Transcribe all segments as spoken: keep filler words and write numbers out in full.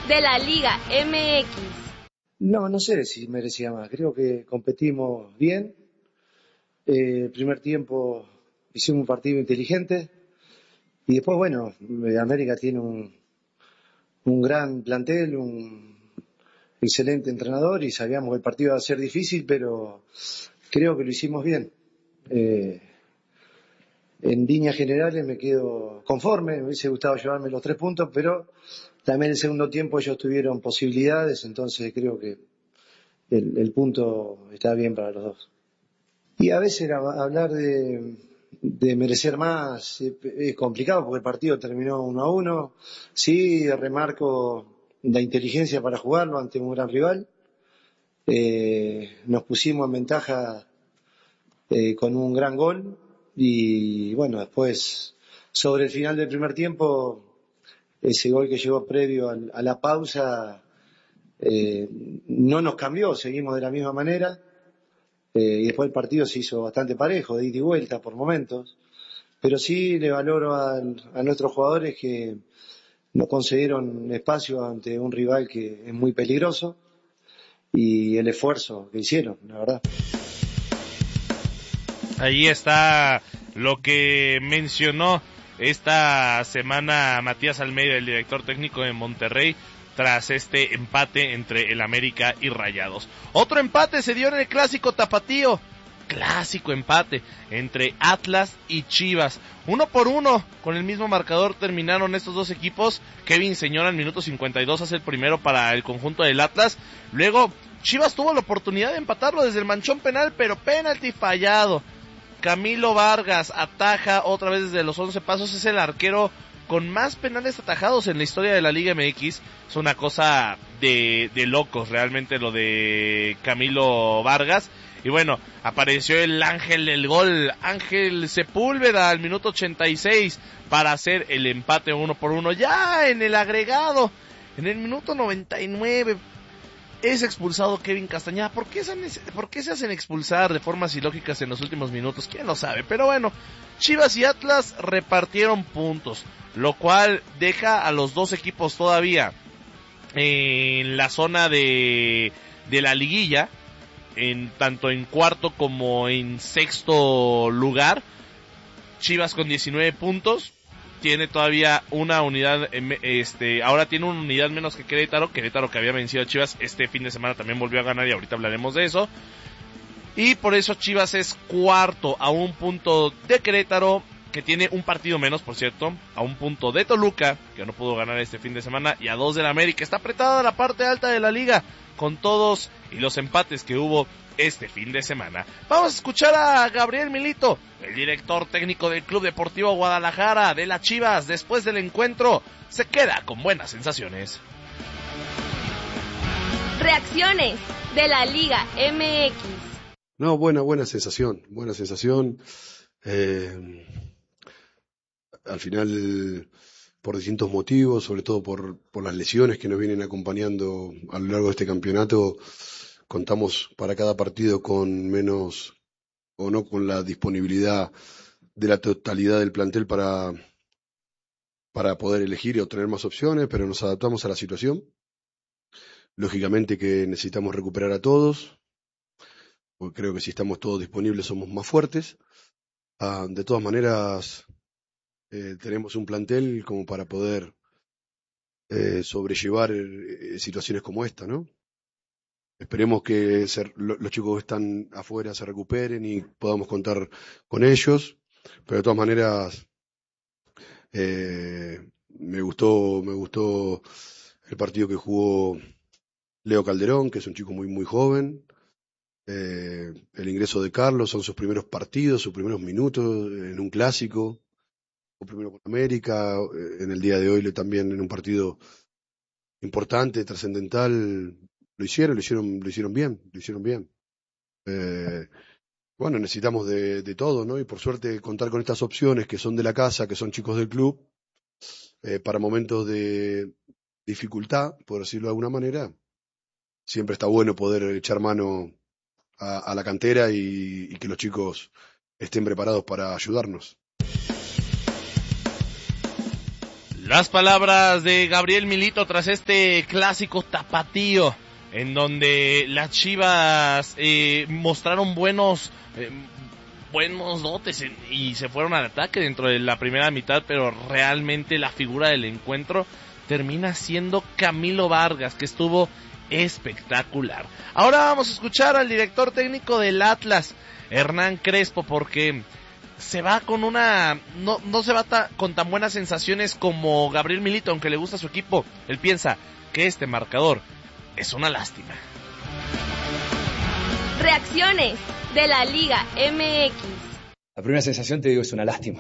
de la Liga M X. No, no sé si merecía más. Creo que competimos bien. Eh, el primer tiempo hicimos un partido inteligente. Y después, bueno, América tiene un, un gran plantel, un excelente entrenador y sabíamos que el partido iba a ser difícil, pero creo que lo hicimos bien. Eh, en líneas generales me quedo conforme, me hubiese gustado llevarme los tres puntos, pero también en el segundo tiempo ellos tuvieron posibilidades, entonces creo que el, el punto está bien para los dos. Y a veces hablar de, de merecer más es, es complicado porque el partido terminó uno a uno. Sí, remarco la inteligencia para jugarlo ante un gran rival. Eh, nos pusimos en ventaja eh, con un gran gol y bueno, después sobre el final del primer tiempo, ese gol que llegó previo al, a la pausa eh, no nos cambió, seguimos de la misma manera. Eh, y después el partido se hizo bastante parejo, de ida y vuelta por momentos, pero sí le valoro a, a nuestros jugadores que no concedieron espacio ante un rival que es muy peligroso y el esfuerzo que hicieron, la verdad. Ahí está lo que mencionó esta semana Matías Almeida, el director técnico de Monterrey, tras este empate entre el América y Rayados. Otro empate se dio en el clásico tapatío, clásico empate entre Atlas y Chivas, uno por uno, con el mismo marcador terminaron estos dos equipos. Kevin Señora al minuto cincuenta y dos hace el primero para el conjunto del Atlas, luego Chivas tuvo la oportunidad de empatarlo desde el manchón penal, pero penalti fallado. Camilo Vargas ataja otra vez desde los once pasos, es el arquero con más penales atajados en la historia de la Liga M X. Es una cosa de, de locos realmente lo de Camilo Vargas. Y bueno, apareció el ángel del gol, Ángel Sepúlveda al minuto ochenta y seis para hacer el empate uno por uno. Ya en el agregado, en el minuto noventa y nueve, es expulsado Kevin Castañeda. ¿Por qué, se, ¿Por qué se hacen expulsar de formas ilógicas en los últimos minutos? ¿Quién lo sabe? Pero bueno, Chivas y Atlas repartieron puntos, lo cual deja a los dos equipos todavía en la zona de, de la liguilla, en tanto en cuarto como en sexto lugar. Chivas con diecinueve puntos, tiene todavía una unidad, este, ahora tiene una unidad menos que Querétaro, Querétaro que había vencido a Chivas este fin de semana también volvió a ganar y ahorita hablaremos de eso. Y por eso Chivas es cuarto a un punto de Querétaro, que tiene un partido menos, por cierto, a un punto de Toluca, que no pudo ganar este fin de semana, y a dos del América. Está apretada la parte alta de la liga, con todos y los empates que hubo este fin de semana. Vamos a escuchar a Gabriel Milito, el director técnico del Club Deportivo Guadalajara, de las Chivas. Después del encuentro, se queda con buenas sensaciones. Reacciones de la Liga M X. No, buena, buena sensación, buena sensación. Eh, al final, por distintos motivos, sobre todo por, por las lesiones que nos vienen acompañando a lo largo de este campeonato, contamos para cada partido con menos, o no con la disponibilidad de la totalidad del plantel para, para poder elegir y obtener más opciones, pero nos adaptamos a la situación. Lógicamente que necesitamos recuperar a todos, porque creo que si estamos todos disponibles somos más fuertes. Ah, de todas maneras, eh, tenemos un plantel como para poder eh, sobrellevar eh, situaciones como esta, ¿no? Esperemos que se, lo, los chicos que están afuera se recuperen y podamos contar con ellos, pero de todas maneras eh, me gustó, me gustó el partido que jugó Leo Calderón, que es un chico muy muy joven. Eh, el ingreso de Carlos, son sus primeros partidos, sus primeros minutos en un clásico, o primero con América, eh, en el día de hoy también en un partido importante, trascendental, lo hicieron, lo hicieron, lo hicieron bien, lo hicieron bien. Eh, bueno, necesitamos de, de todo, ¿no? Y por suerte contar con estas opciones que son de la casa, que son chicos del club, eh, para momentos de dificultad, por decirlo de alguna manera, siempre está bueno poder echar mano a, a la cantera y, y que los chicos estén preparados para ayudarnos. Las palabras de Gabriel Milito tras este clásico tapatío, en donde las Chivas eh, mostraron buenos eh, buenos dotes en, y se fueron al ataque dentro de la primera mitad, pero realmente la figura del encuentro termina siendo Camilo Vargas, que estuvo espectacular. Ahora vamos a escuchar al director técnico del Atlas, Hernán Crespo, porque se va con una no no se va ta, con tan buenas sensaciones como Gabriel Milito, aunque le gusta su equipo. Él piensa que este marcador es una lástima. Reacciones de la Liga M X. La primera sensación, te digo, es una lástima.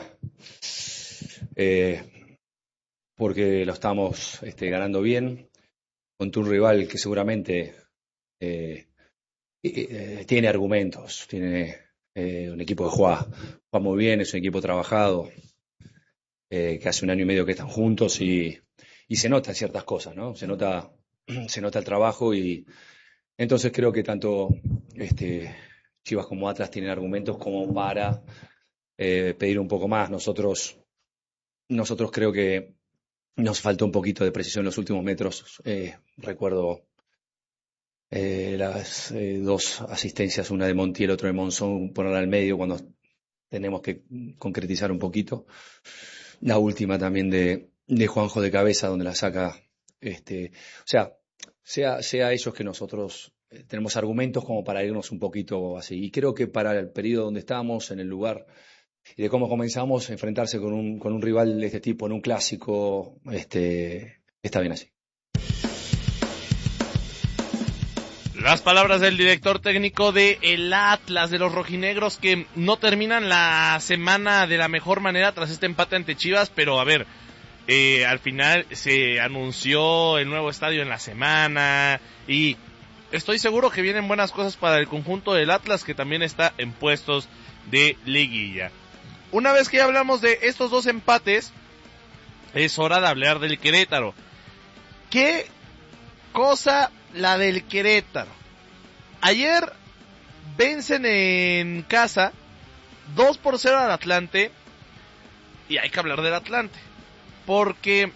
Eh, porque lo estamos este, ganando bien contra un rival que seguramente eh, eh, tiene argumentos, tiene eh, un equipo que juega, juega muy bien, es un equipo trabajado, eh, que hace un año y medio que están juntos y, y se notan ciertas cosas, ¿no? Se nota, se nota el trabajo y entonces creo que tanto este, Chivas como Atlas tienen argumentos como para eh, pedir un poco más. Nosotros, nosotros creo que nos faltó un poquito de precisión en los últimos metros. Eh, recuerdo eh, las eh, dos asistencias, una de Montiel, otra de Monzón, ponerla al medio cuando tenemos que concretizar un poquito. La última también de, de Juanjo de cabeza, donde la saca. Este, o sea, sea, sea ellos que nosotros eh, tenemos argumentos como para irnos un poquito así. Y creo que para el periodo donde estamos, en el lugar y de cómo comenzamos a enfrentarse con un, con un rival de este tipo en un clásico, este, está bien así. Las palabras del director técnico de el Atlas, de los rojinegros, que no terminan la semana de la mejor manera tras este empate ante Chivas, pero a ver, eh, al final se anunció el nuevo estadio en la semana y estoy seguro que vienen buenas cosas para el conjunto del Atlas, que también está en puestos de liguilla. Una vez que ya hablamos de estos dos empates, es hora de hablar del Querétaro. ¿Qué cosa la del Querétaro? Ayer vencen en casa dos por cero al Atlante, y hay que hablar del Atlante, porque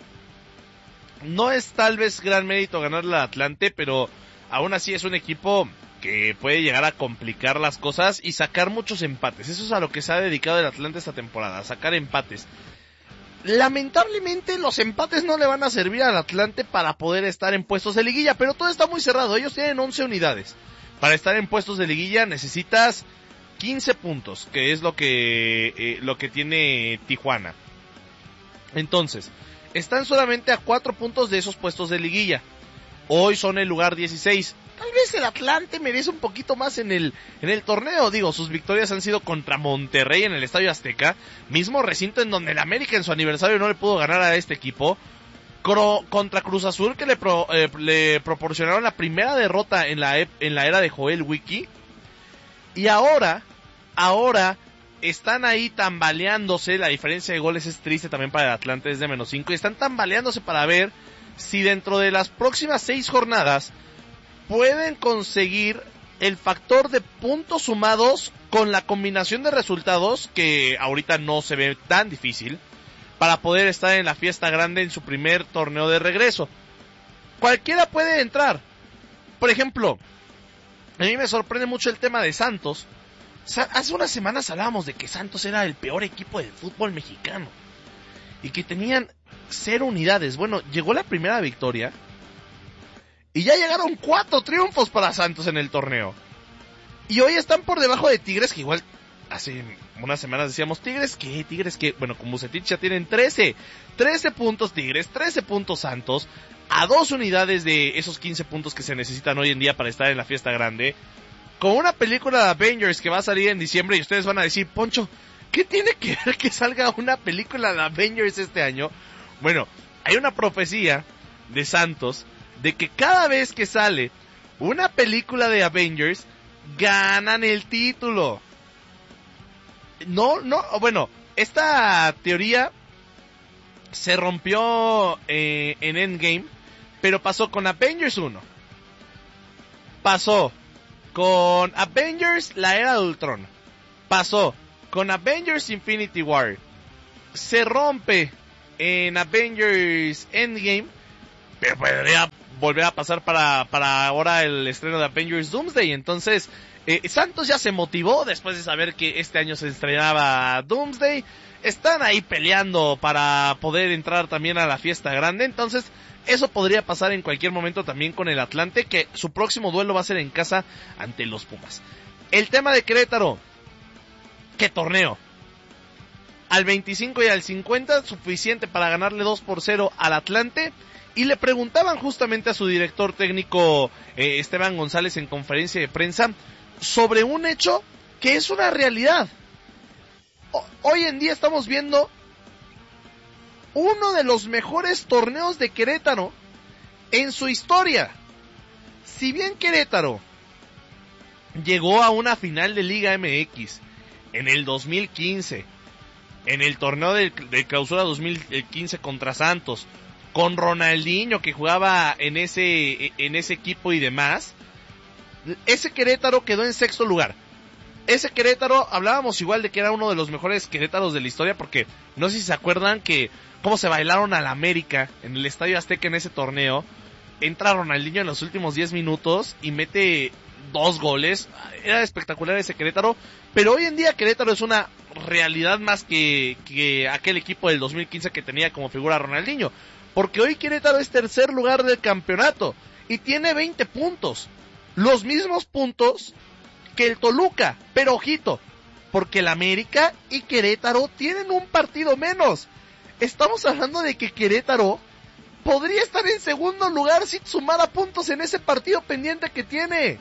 no es tal vez gran mérito ganarle al Atlante, pero aún así es un equipo que puede llegar a complicar las cosas y sacar muchos empates. Eso es a lo que se ha dedicado el Atlante esta temporada, a sacar empates. Lamentablemente los empates no le van a servir al Atlante para poder estar en puestos de liguilla, pero todo está muy cerrado. Ellos tienen once unidades. Para estar en puestos de liguilla necesitas quince puntos, que es lo que eh, lo que tiene Tijuana. Entonces, están solamente a cuatro puntos de esos puestos de liguilla. Hoy son el lugar dieciséis. Tal vez el Atlante merece un poquito más en el en el torneo. Digo, sus victorias han sido contra Monterrey en el Estadio Azteca, mismo recinto en donde el América en su aniversario no le pudo ganar a este equipo. Cro, contra Cruz Azul, que le, pro, eh, le proporcionaron la primera derrota en la en la era de Joel Wiki. Y ahora, ahora están ahí tambaleándose. La diferencia de goles es triste también para el Atlante, es de menos cinco. Y están tambaleándose para ver si dentro de las próximas seis jornadas pueden conseguir el factor de puntos sumados con la combinación de resultados, que ahorita no se ve tan difícil, para poder estar en la fiesta grande en su primer torneo de regreso. Cualquiera puede entrar. Por ejemplo, a mí me sorprende mucho el tema de Santos. Hace unas semanas hablábamos de que Santos era el peor equipo del fútbol mexicano y que tenían cero unidades. Bueno, llegó la primera victoria y ya llegaron cuatro triunfos para Santos en el torneo. Y hoy están por debajo de Tigres, que igual hace unas semanas decíamos, ¿Tigres qué? ¿Tigres qué? Bueno, con Bucetich ya tienen trece. trece puntos Tigres, trece puntos Santos, a dos unidades de esos quince puntos que se necesitan hoy en día para estar en la fiesta grande. Con una película de Avengers que va a salir en diciembre y ustedes van a decir, Poncho, ¿qué tiene que ver que salga una película de Avengers este año? Bueno, hay una profecía de Santos de que cada vez que sale una película de Avengers, ganan el título. No, no, bueno, esta teoría se rompió eh, en Endgame, pero pasó con Avengers uno. Pasó con Avengers la Era de Ultron. Pasó con Avengers Infinity War. Se rompe en Avengers Endgame, pero podría volver a pasar para, para ahora el estreno de Avengers Doomsday. Entonces, eh, Santos ya se motivó después de saber que este año se estrenaba Doomsday. Están ahí peleando para poder entrar también a la fiesta grande. Entonces, eso podría pasar en cualquier momento también con el Atlante, que su próximo duelo va a ser en casa ante los Pumas. El tema de Querétaro, ¿qué torneo? Al veinticinco y al cincuenta, suficiente para ganarle dos por cero al Atlante. Y le preguntaban justamente a su director técnico eh, Esteban González en conferencia de prensa sobre un hecho que es una realidad. O- hoy en día estamos viendo uno de los mejores torneos de Querétaro en su historia. Si bien Querétaro llegó a una final de Liga M X en el dos mil quince, en el torneo de, de clausura dos mil quince contra Santos, con Ronaldinho que jugaba en ese, en ese equipo y demás, ese Querétaro quedó en sexto lugar. Ese Querétaro, hablábamos igual de que era uno de los mejores Querétaros de la historia, porque no sé si se acuerdan que cómo se bailaron al América en el Estadio Azteca en ese torneo. Entra Ronaldinho en los últimos diez minutos y mete dos goles. Era espectacular ese Querétaro, pero hoy en día Querétaro es una realidad más que, que aquel equipo del dos mil quince que tenía como figura Ronaldinho, porque hoy Querétaro es tercer lugar del campeonato y tiene veinte puntos, los mismos puntos que el Toluca, pero ojito, porque el América y Querétaro tienen un partido menos. Estamos hablando de que Querétaro podría estar en segundo lugar si sumara puntos en ese partido pendiente que tiene.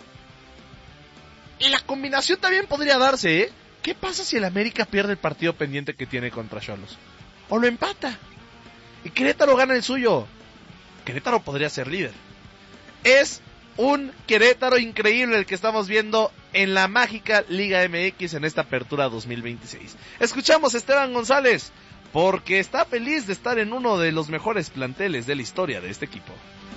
Y la combinación también podría darse, ¿eh? ¿Qué pasa si el América pierde el partido pendiente que tiene contra Xolos? O lo empata. Y Querétaro gana el suyo. Querétaro podría ser líder. Es un Querétaro increíble el que estamos viendo en la mágica Liga M X en esta apertura dos mil veintiséis. Escuchamos a Esteban González, porque está feliz de estar en uno de los mejores planteles de la historia de este equipo.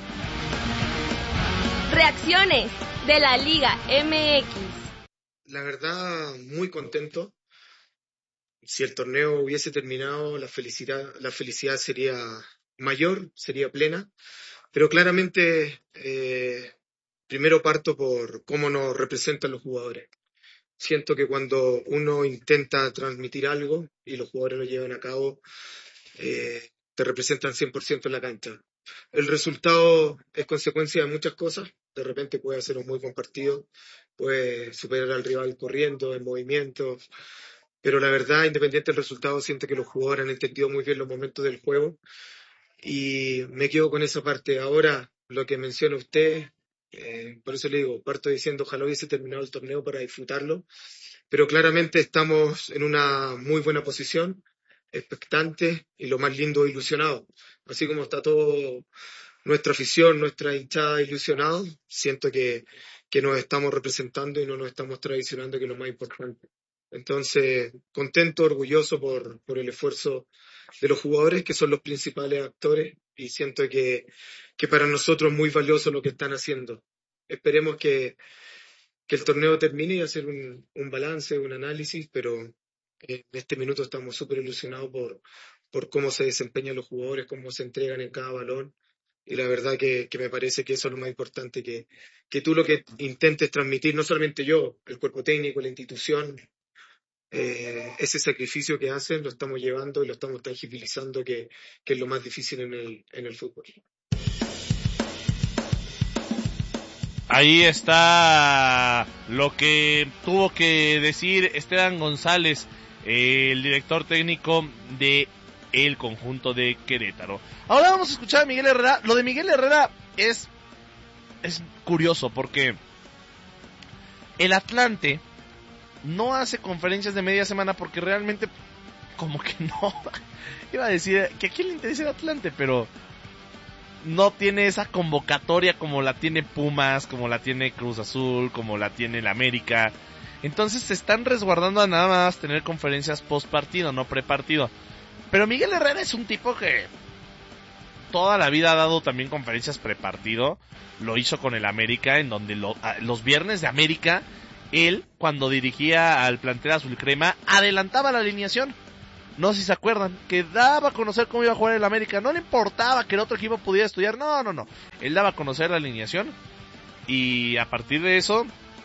Reacciones de la Liga M X. La verdad, muy contento. Si el torneo hubiese terminado, la felicidad, la felicidad sería mayor, sería plena. Pero claramente, eh, primero parto por cómo nos representan los jugadores. Siento que cuando uno intenta transmitir algo y los jugadores lo llevan a cabo, eh, te representan cien por ciento en la cancha. El resultado es consecuencia de muchas cosas. De repente puede hacer un muy buen partido, puede superar al rival corriendo, en movimiento, pero la verdad, independiente del resultado, siento que los jugadores han entendido muy bien los momentos del juego y me quedo con esa parte. Ahora, lo que menciona usted, eh, por eso le digo, parto diciendo ojalá hubiese terminado el torneo para disfrutarlo, pero claramente estamos en una muy buena posición, expectantes y lo más lindo, ilusionados. Así como está todo nuestra afición, nuestra hinchada ilusionados, siento que, que nos estamos representando y no nos estamos traicionando, que es lo más importante. Entonces, contento, orgulloso por, por el esfuerzo de los jugadores, que son los principales actores, y siento que, que para nosotros es muy valioso lo que están haciendo. Esperemos que, que el torneo termine y hacer un, un balance, un análisis, pero en este minuto estamos súper ilusionados por, por cómo se desempeñan los jugadores, cómo se entregan en cada balón, y la verdad que, que me parece que eso es lo más importante, que, que tú lo que intentes transmitir, no solamente yo, el cuerpo técnico, la institución, eh, ese sacrificio que hacen lo estamos llevando y lo estamos tangibilizando, que, que es lo más difícil en el, en el fútbol. Ahí está lo que tuvo que decir Esteban González, eh, el director técnico de el conjunto de Querétaro. Ahora vamos a escuchar a Miguel Herrera. Lo de Miguel Herrera es, es curioso porque el Atlante no hace conferencias de media semana porque realmente como que no. Iba a decir que a quién le interesa el Atlante, pero no tiene esa convocatoria como la tiene Pumas, como la tiene Cruz Azul, como la tiene el América. Entonces se están resguardando a nada más tener conferencias post partido, no pre partido. Pero Miguel Herrera es un tipo que toda la vida ha dado también conferencias prepartido. Lo hizo con el América, en donde lo, los viernes de América, él, cuando dirigía al plantel azul crema, adelantaba la alineación. no sé si se acuerdan, que daba a conocer cómo iba a jugar el América, no le importaba que el otro equipo pudiera estudiar, no, no, no, él daba a conocer la alineación, y a partir de eso,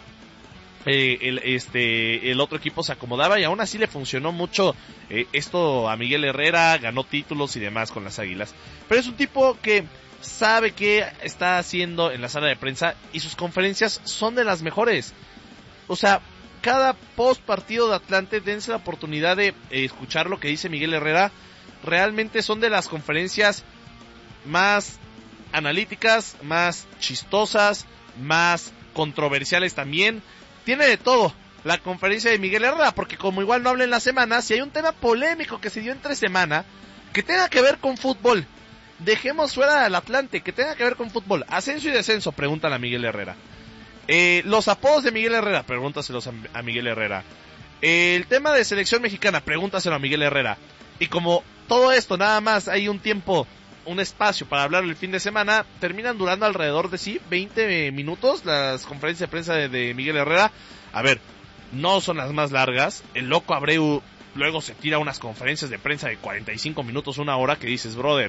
eh, el, este, el otro equipo se acomodaba, y aún así le funcionó mucho eh, esto a Miguel Herrera, ganó títulos y demás con las Águilas, pero es un tipo que sabe qué está haciendo en la sala de prensa, y sus conferencias son de las mejores. O sea, cada post partido de Atlante, dense la oportunidad de eh, escuchar lo que dice Miguel Herrera. Realmente son de las conferencias más analíticas, más chistosas, más controversiales también. Tiene de todo la conferencia de Miguel Herrera, porque como igual no habla en la semana, si hay un tema polémico que se dio entre semana, que tenga que ver con fútbol, dejemos fuera al Atlante, que tenga que ver con fútbol, ascenso y descenso, pregúntale a Miguel Herrera. Eh, los apodos de Miguel Herrera, pregúntaselos a, a Miguel Herrera. Eh, el tema de selección mexicana, pregúntaselo a Miguel Herrera. Y como todo esto nada más hay un tiempo, un espacio para hablar el fin de semana, terminan durando alrededor de sí veinte minutos las conferencias de prensa de, de Miguel Herrera. A ver, no son las más largas. El loco Abreu luego se tira unas conferencias de prensa de cuarenta y cinco minutos, una hora, que dices, brother,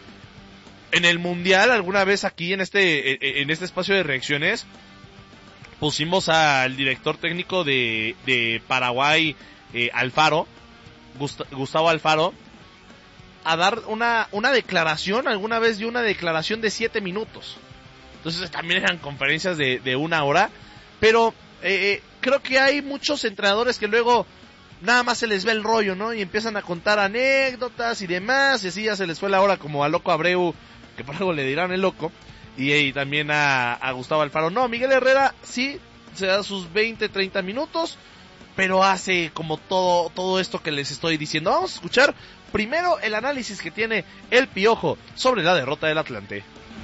en el Mundial alguna vez aquí en este en este espacio de reacciones pusimos al director técnico de, de Paraguay, eh, Alfaro, Gust- Gustavo Alfaro, a dar una, una declaración, alguna vez dio una declaración de siete minutos. Entonces también eran conferencias de, de una hora, pero eh, creo que hay muchos entrenadores que luego nada más se les ve el rollo, ¿no? Y empiezan a contar anécdotas y demás, y así ya se les fue la hora, como a Loco Abreu, que por algo le dirán el loco, y, y también a, a Gustavo Alfaro. No, Miguel Herrera sí se da sus veinte, treinta minutos, pero hace como todo, todo esto que les estoy diciendo. Vamos a escuchar primero el análisis que tiene el Piojo sobre la derrota del Atlante.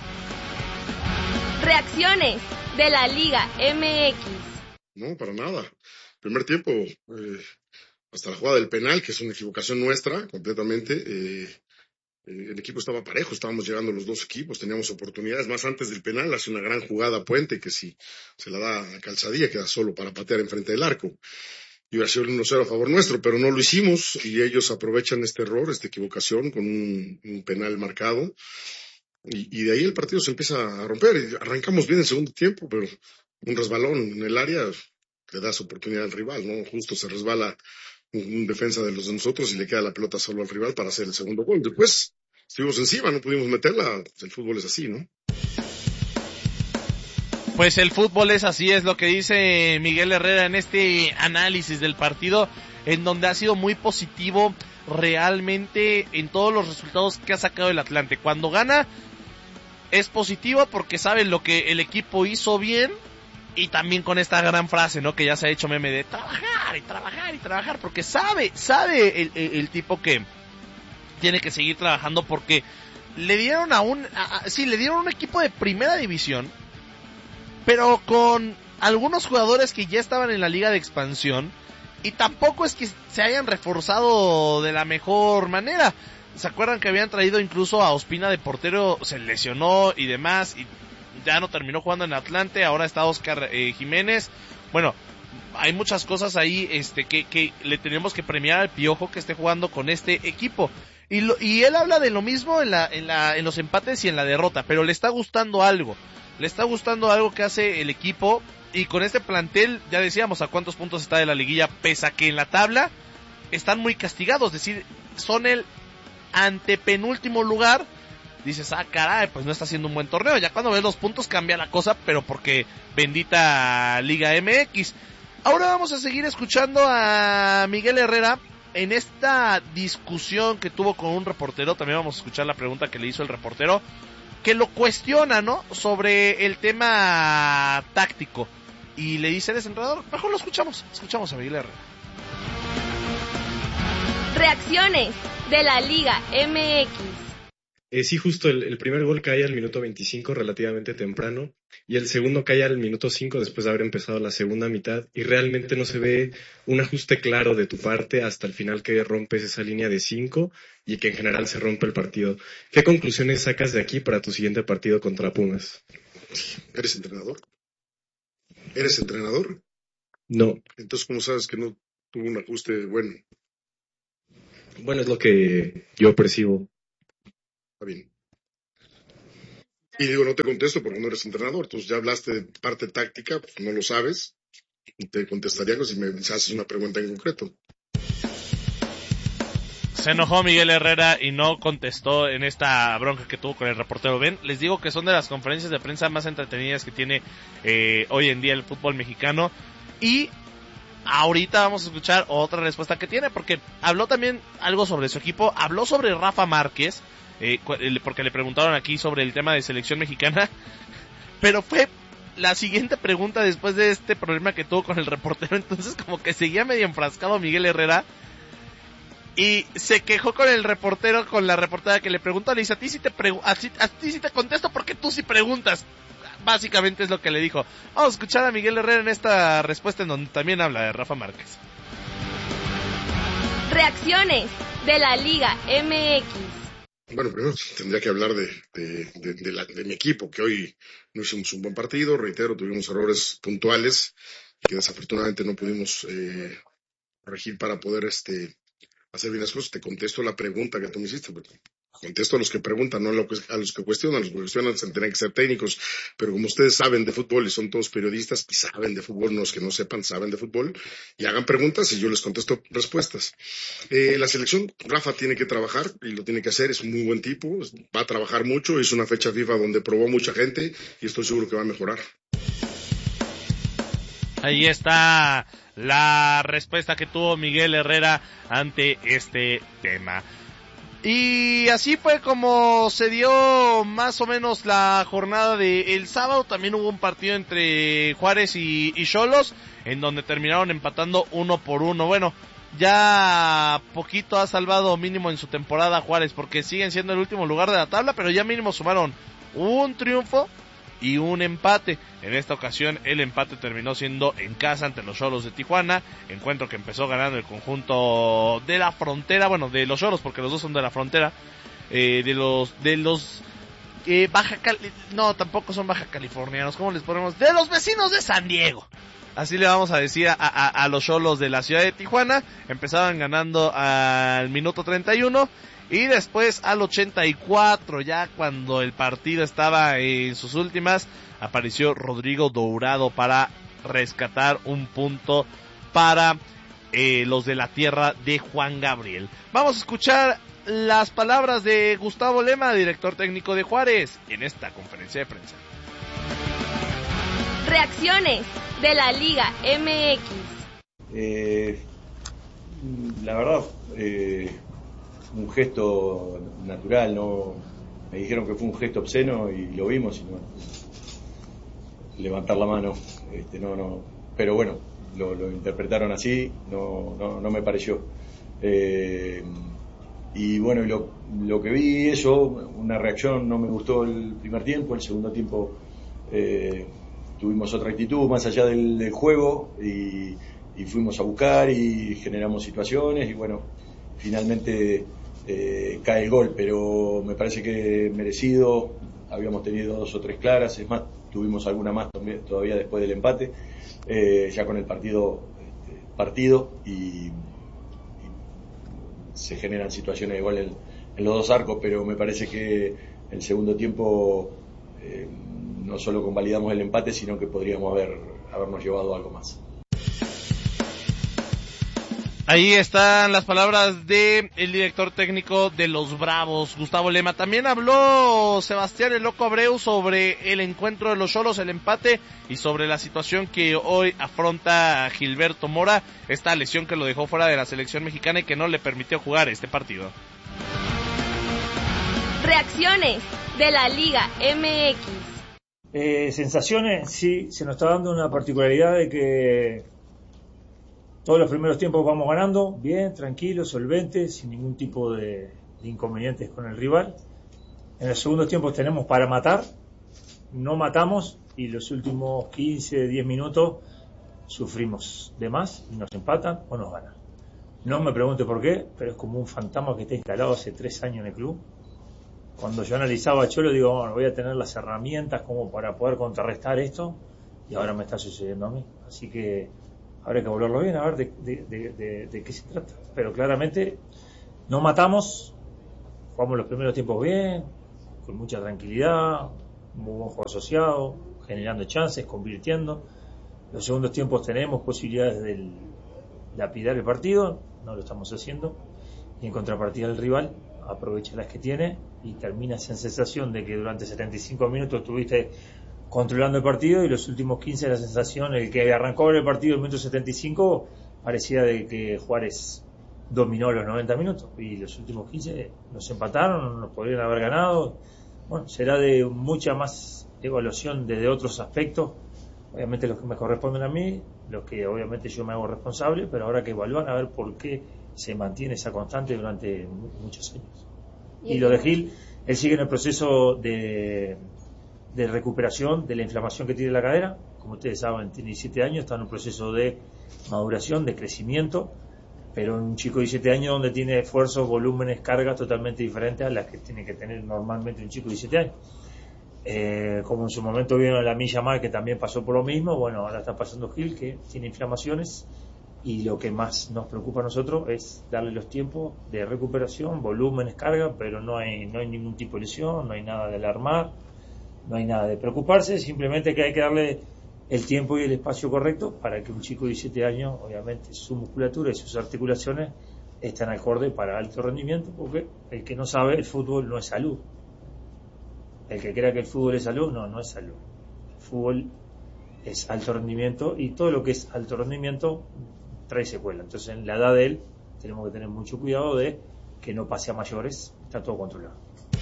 Reacciones de la Liga M X. No, para nada. Primer tiempo, eh, hasta la jugada del penal, que es una equivocación nuestra completamente, eh, el equipo estaba parejo, estábamos llegando los dos equipos, teníamos oportunidades. Más antes del penal hace una gran jugada a Puente, que si se la da a Calzadilla, queda solo para patear enfrente del arco. Y hubiera sido el uno cero a favor nuestro, pero no lo hicimos, y ellos aprovechan este error, esta equivocación, con un, un penal marcado, y, y de ahí el partido se empieza a romper. Y arrancamos bien el segundo tiempo, pero un resbalón en el área le das oportunidad al rival, ¿no? Justo se resbala un defensa de los de nosotros y le queda la pelota solo al rival para hacer el segundo gol. Después estuvimos encima, no pudimos meterla. El fútbol es así, ¿no? Pues el fútbol es así, es lo que dice Miguel Herrera en este análisis del partido, en donde ha sido muy positivo realmente en todos los resultados que ha sacado el Atlante. Cuando gana es positivo porque sabe lo que el equipo hizo bien. Y también con esta gran frase, ¿no? Que ya se ha hecho meme de trabajar y trabajar y trabajar. Porque sabe, sabe el, el, el tipo que tiene que seguir trabajando, porque le dieron a un... A, a, sí, le dieron un equipo de primera división, pero con algunos jugadores que ya estaban en la liga de expansión. Y tampoco es que se hayan reforzado de la mejor manera. ¿Se acuerdan que habían traído incluso a Ospina de portero? Se lesionó y demás, y ya no terminó jugando en Atlante. Ahora está Oscar eh, Jiménez. Bueno, hay muchas cosas ahí este que, que le tenemos que premiar al Piojo, que esté jugando con este equipo. Y, lo, y él habla de lo mismo en, la, en, la, en los empates y en la derrota, pero le está gustando algo. Le está gustando algo que hace el equipo. Y con este plantel, ya decíamos a cuántos puntos está de la liguilla, pese a que en la tabla están muy castigados. Es decir, son el antepenúltimo lugar. Dices, ah, caray, pues no está haciendo un buen torneo. Ya cuando ves los puntos cambia la cosa, pero porque bendita Liga M X. Ahora vamos a seguir escuchando a Miguel Herrera en esta discusión que tuvo con un reportero. También vamos a escuchar la pregunta que le hizo el reportero, que lo cuestiona, ¿no? Sobre el tema táctico. Y le dice, ¿eres entrenador? Mejor lo escuchamos. Escuchamos a Miguel Herrera. Reacciones de la Liga M X. Eh, sí, justo el, el primer gol cae al minuto veinticinco, relativamente temprano, y el segundo cae al minuto cinco después de haber empezado la segunda mitad, y realmente no se ve un ajuste claro de tu parte hasta el final, que rompes esa línea de cinco y que en general se rompe el partido. ¿Qué conclusiones sacas de aquí para tu siguiente partido contra Pumas? ¿Eres entrenador? ¿Eres entrenador? No. Entonces, ¿cómo sabes que no tuvo un ajuste bueno? Bueno, es lo que yo percibo. Está bien. Y digo, no te contesto porque no eres entrenador, entonces ya hablaste de parte táctica, pues no lo sabes, y te contestaría si me haces una pregunta en concreto. Se enojó Miguel Herrera y no contestó en esta bronca que tuvo con el reportero. Ven, les digo que son de las conferencias de prensa más entretenidas que tiene eh, hoy en día el fútbol mexicano. Y ahorita vamos a escuchar otra respuesta que tiene, porque habló también algo sobre su equipo, habló sobre Rafa Márquez, eh, porque le preguntaron aquí sobre el tema de selección mexicana, pero fue la siguiente pregunta después de este problema que tuvo con el reportero, entonces como que seguía medio enfrascado Miguel Herrera, y se quejó con el reportero, con la reportera que le preguntó, le dice, a ti sí te, pregu- a, ti, a ti sí te contesto porque tú sí preguntas. Básicamente es lo que le dijo. Vamos a escuchar a Miguel Herrera en esta respuesta en donde también habla de Rafa Márquez. Reacciones de la Liga M X. Bueno, primero tendría que hablar de, de, de, de, la, de mi equipo, que hoy no hicimos un buen partido, reitero, tuvimos errores puntuales que desafortunadamente no pudimos eh, corregir para poder este hacer bien las cosas. Te contesto la pregunta que tú me hiciste, porque contesto a los que preguntan, no a los que cuestionan. Los que cuestionan tendrían que ser técnicos, pero como ustedes saben de fútbol y son todos periodistas y saben de fútbol, no es que no sepan, saben de fútbol, y hagan preguntas y yo les contesto respuestas. Eh, la selección, Rafa tiene que trabajar y lo tiene que hacer, es un muy buen tipo, va a trabajar mucho, es una fecha FIFA donde probó mucha gente y estoy seguro que va a mejorar. Ahí está la respuesta que tuvo Miguel Herrera ante este tema. Y así fue como se dio más o menos la jornada de el sábado. También hubo un partido entre Juárez y Xolos, en donde terminaron empatando uno por uno. Bueno, ya poquito ha salvado mínimo en su temporada Juárez, porque siguen siendo el último lugar de la tabla, pero ya mínimo sumaron un triunfo y un empate. En esta ocasión el empate terminó siendo en casa ante los Xolos de Tijuana, encuentro que empezó ganando el conjunto de la Frontera, bueno, de los Xolos porque los dos son de la Frontera, eh, de los de los eh, Baja Cali, no, tampoco son baja californianos, ¿cómo les ponemos? De los vecinos de San Diego. Así le vamos a decir a, a, a los Xolos de la ciudad de Tijuana. Empezaban ganando al minuto treinta y uno. Y después al ochenta y cuatro, ya cuando el partido estaba en sus últimas, apareció Rodrigo Dourado para rescatar un punto para eh, los de la tierra de Juan Gabriel. Vamos a escuchar las palabras de Gustavo Lema, director técnico de Juárez, en esta conferencia de prensa. Reacciones de la Liga M X. Eh, la verdad, eh, un gesto natural, no me dijeron que fue un gesto obsceno y lo vimos y no levantar la mano, este, no, no, pero bueno, lo, lo interpretaron así, no, no, no me pareció. Eh, y bueno, lo, lo que vi, eso, una reacción, no me gustó el primer tiempo, el segundo tiempo eh, tuvimos otra actitud más allá del, del juego y, y fuimos a buscar y generamos situaciones y bueno, finalmente eh, cae el gol, pero me parece que merecido, habíamos tenido dos o tres claras, es más, tuvimos alguna más todavía después del empate, eh, ya con el partido este, partido y, y se generan situaciones de gol en, en los dos arcos, pero me parece que el segundo tiempo eh, no solo convalidamos el empate, sino que podríamos haber habernos llevado algo más. Ahí están las palabras de el director técnico de los Bravos, Gustavo Lema. También habló Sebastián el Loco Abreu sobre el encuentro de los Xolos, el empate, y sobre la situación que hoy afronta Gilberto Mora, esta lesión que lo dejó fuera de la selección mexicana y que no le permitió jugar este partido. Reacciones de la Liga M X. Eh, sensaciones, sí, se nos está dando una particularidad de que todos los primeros tiempos vamos ganando, bien, tranquilos, solventes, sin ningún tipo de, de inconvenientes con el rival. En los segundos tiempos tenemos para matar, no matamos y los últimos quince, diez minutos sufrimos de más y nos empatan o nos ganan. No me pregunte por qué, pero es como un fantasma que está instalado hace tres años en el club. Cuando yo analizaba a Cholo, digo, bueno, voy a tener las herramientas como para poder contrarrestar esto y ahora me está sucediendo a mí. Así que habrá que volverlo bien, a ver de, de, de, de, de qué se trata. Pero claramente no matamos, jugamos los primeros tiempos bien, con mucha tranquilidad, muy buen juego asociado, generando chances, convirtiendo. Los segundos tiempos tenemos posibilidades de lapidar el partido, no lo estamos haciendo, y en contrapartida el rival aprovecha las que tiene y termina esa sensación de que durante setenta y cinco minutos estuviste controlando el partido y los últimos quince la sensación, el que arrancó el partido en el minuto setenta y cinco parecía de que Juárez dominó los noventa minutos y los últimos quince nos empataron, nos podrían haber ganado. Bueno, será de mucha más evaluación desde otros aspectos, obviamente los que me corresponden a mí, los que obviamente yo me hago responsable, pero ahora que evalúan a ver por qué se mantiene esa constante durante muchos años. Y lo de Gil, él sigue en el proceso de, de recuperación de la inflamación que tiene la cadera, como ustedes saben, tiene diecisiete años, está en un proceso de maduración, de crecimiento, pero un chico de diecisiete años donde tiene esfuerzos, volúmenes, cargas totalmente diferentes a las que tiene que tener normalmente un chico de diecisiete años. Eh, como en su momento vieron la Milla Mal, que también pasó por lo mismo, bueno, ahora está pasando Gil, que tiene inflamaciones, y lo que más nos preocupa a nosotros es darle los tiempos de recuperación, volúmenes, carga, pero no hay, no hay ningún tipo de lesión, no hay nada de alarmar, no hay nada de preocuparse, simplemente que hay que darle el tiempo y el espacio correcto para que un chico de diecisiete años, obviamente, su musculatura y sus articulaciones estén acorde para alto rendimiento, porque el que no sabe, el fútbol no es salud. El que crea que el fútbol es salud, no, no es salud. El fútbol es alto rendimiento y todo lo que es alto rendimiento trae secuela. Entonces, en la edad de él, tenemos que tener mucho cuidado de que no pase a mayores, está todo controlado.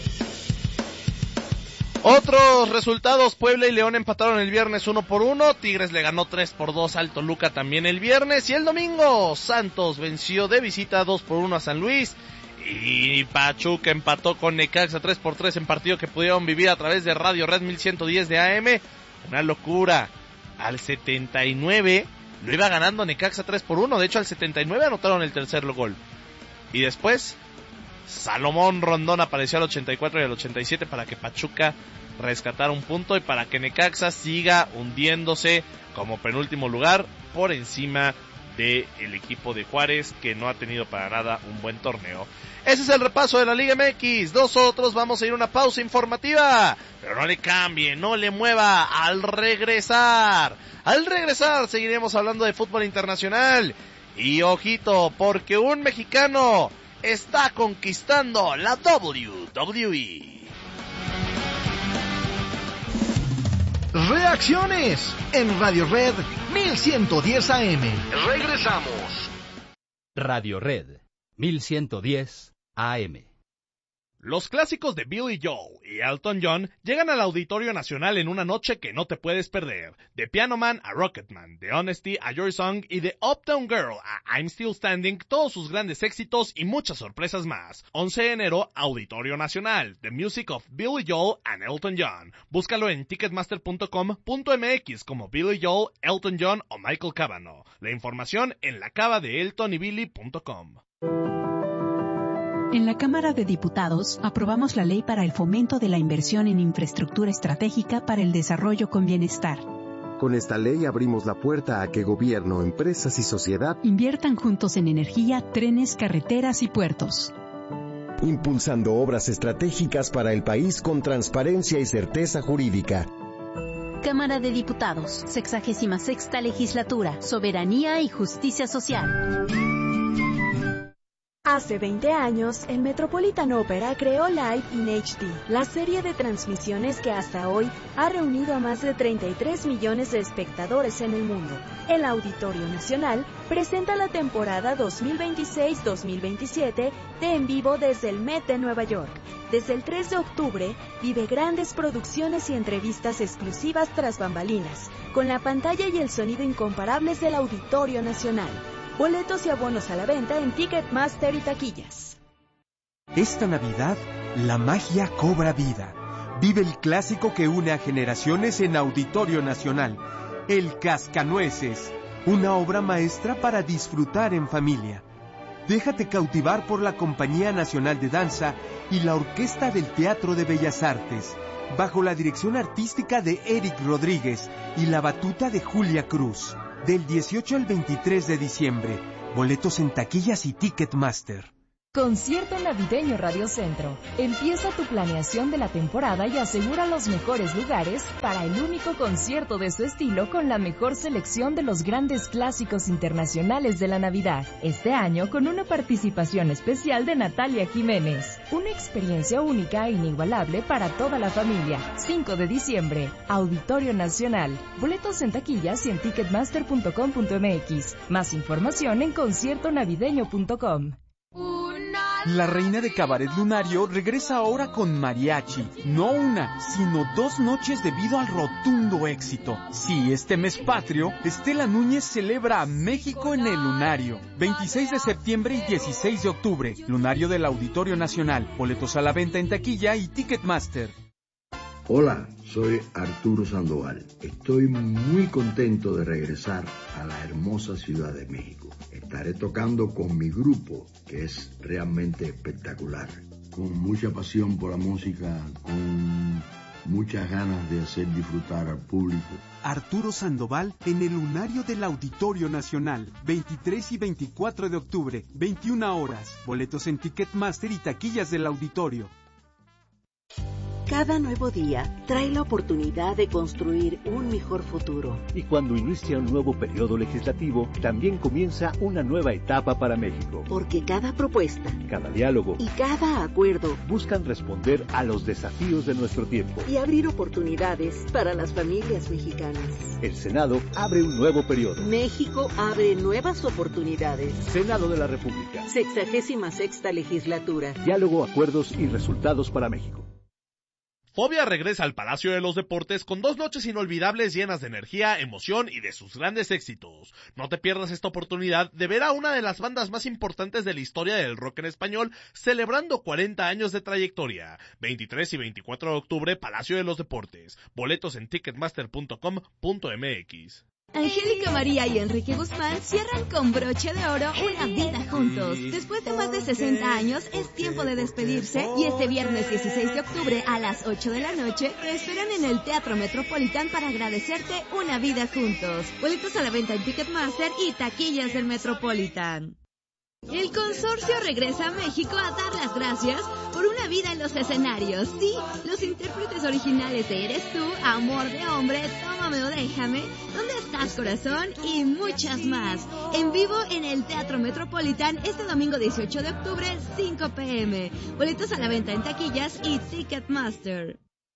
Otros resultados: Puebla y León empataron el viernes uno por uno, Tigres le ganó tres por dos al Toluca también el viernes, y el domingo Santos venció de visita dos por uno a San Luis, y Pachuca empató con Necaxa tres por tres en partido que pudieron vivir a través de Radio Red mil ciento diez de A M. Una locura. Al setenta y nueve lo iba ganando Necaxa tres por uno, de hecho al setenta y nueve anotaron el tercer gol. Y después Salomón Rondón apareció al ochenta y cuatro y al ochenta y siete para que Pachuca rescatara un punto y para que Necaxa siga hundiéndose como penúltimo lugar por encima del equipo de Juárez, que no ha tenido para nada un buen torneo. Ese es el repaso de la Liga M X. Nosotros vamos a ir a una pausa informativa, pero no le cambie, no le mueva. Al regresar, al regresar seguiremos hablando de fútbol internacional. Y ojito, porque un mexicano está conquistando la W W E. Reacciones en Radio Red mil ciento diez A M. Regresamos. Radio Red mil ciento diez A M. Los clásicos de Billy Joel y Elton John llegan al Auditorio Nacional en una noche que no te puedes perder. De Piano Man a Rocketman, de Honesty a Your Song y de Uptown Girl a I'm Still Standing, todos sus grandes éxitos y muchas sorpresas más. once de enero, Auditorio Nacional, The Music of Billy Joel and Elton John. Búscalo en ticketmaster punto com punto m x como Billy Joel, Elton John o Michael Cavanaugh. La información en la cava de elton y billy punto com. En la Cámara de Diputados, aprobamos la Ley para el Fomento de la Inversión en Infraestructura Estratégica para el Desarrollo con Bienestar. Con esta ley abrimos la puerta a que gobierno, empresas y sociedad inviertan juntos en energía, trenes, carreteras y puertos, impulsando obras estratégicas para el país con transparencia y certeza jurídica. Cámara de Diputados, sexagésima sexta Legislatura, Soberanía y Justicia Social. Hace veinte años, el Metropolitan Opera creó Live in H D, la serie de transmisiones que hasta hoy ha reunido a más de treinta y tres millones de espectadores en el mundo. El Auditorio Nacional presenta la temporada dos mil veintiséis dos mil veintisiete de En Vivo desde el Met de Nueva York. Desde el tres de octubre, vive grandes producciones y entrevistas exclusivas tras bambalinas, con la pantalla y el sonido incomparables del Auditorio Nacional. Boletos y abonos a la venta en Ticketmaster y taquillas. Esta Navidad, la magia cobra vida. Vive el clásico que une a generaciones en Auditorio Nacional, El Cascanueces, una obra maestra para disfrutar en familia. Déjate cautivar por la Compañía Nacional de Danza y la Orquesta del Teatro de Bellas Artes, bajo la dirección artística de Eric Rodríguez y la batuta de Julia Cruz. Del dieciocho al veintitrés de diciembre. Boletos en taquillas y Ticketmaster. Concierto Navideño Radio Centro. Empieza tu planeación de la temporada y asegura los mejores lugares para el único concierto de su estilo con la mejor selección de los grandes clásicos internacionales de la Navidad. Este año con una participación especial de Natalia Jiménez. Una experiencia única e inigualable para toda la familia. cinco de diciembre, Auditorio Nacional. Boletos en taquillas y en ticketmaster punto com punto m x. Más información en concierto navideño punto com. La reina de Cabaret Lunario regresa ahora con mariachi. No una, sino dos noches debido al rotundo éxito. Sí, este mes patrio, Estela Núñez celebra a México en el Lunario. veintiséis de septiembre y dieciséis de octubre. Lunario del Auditorio Nacional. Boletos a la venta en taquilla y Ticketmaster. Hola, soy Arturo Sandoval. Estoy muy contento de regresar a la hermosa Ciudad de México. Estaré tocando con mi grupo, que es realmente espectacular. Con mucha pasión por la música, con muchas ganas de hacer disfrutar al público. Arturo Sandoval en el Lunario del Auditorio Nacional, veintitrés y veinticuatro de octubre, veintiuna horas. Boletos en Ticketmaster y taquillas del auditorio. Cada nuevo día trae la oportunidad de construir un mejor futuro. Y cuando inicia un nuevo periodo legislativo, también comienza una nueva etapa para México. Porque cada propuesta, cada diálogo y cada acuerdo buscan responder a los desafíos de nuestro tiempo y abrir oportunidades para las familias mexicanas. El Senado abre un nuevo periodo. México abre nuevas oportunidades. Senado de la República. Sexagésima sexta legislatura. Diálogo, acuerdos y resultados para México. Fobia regresa al Palacio de los Deportes con dos noches inolvidables llenas de energía, emoción y de sus grandes éxitos. No te pierdas esta oportunidad de ver a una de las bandas más importantes de la historia del rock en español celebrando cuarenta años de trayectoria. veintitrés y veinticuatro de octubre, Palacio de los Deportes. Boletos en ticketmaster punto com punto m x. Angélica María y Enrique Guzmán cierran con broche de oro una vida juntos. Después de más de sesenta años, es tiempo de despedirse y este viernes dieciséis de octubre a las ocho de la noche te esperan en el Teatro Metropolitan para agradecerte una vida juntos. Boletos a la venta en Ticketmaster y taquillas del Metropolitan. El consorcio regresa a México a dar las gracias por una vida en los escenarios. Sí, los intérpretes originales de Eres Tú, Amor de Hombre, Tómame o Déjame, ¿Dónde estás, corazón? Y muchas más. En vivo en el Teatro Metropolitan este domingo dieciocho de octubre, cinco p m Boletos a la venta en taquillas y Ticketmaster.